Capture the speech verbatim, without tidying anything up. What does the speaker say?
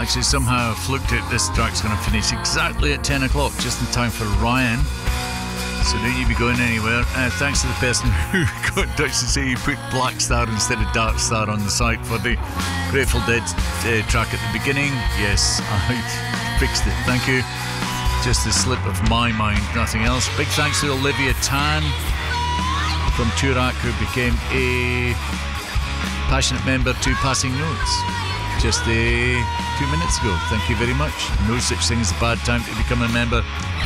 actually somehow fluked it. This track's going to finish exactly at ten o'clock, just in time for Ryan. So don't you be going anywhere. Uh, thanks to the person who got in touch to say you put Black Star instead of Dark Star on the site for the Grateful Dead uh, track at the beginning. Yes, I fixed it. Thank you. Just a slip of my mind, nothing else. Big thanks to Olivia Tan from Turak, who became a passionate member to Passing Notes just uh, two minutes ago. Thank you very much. No such thing as a bad time to become a member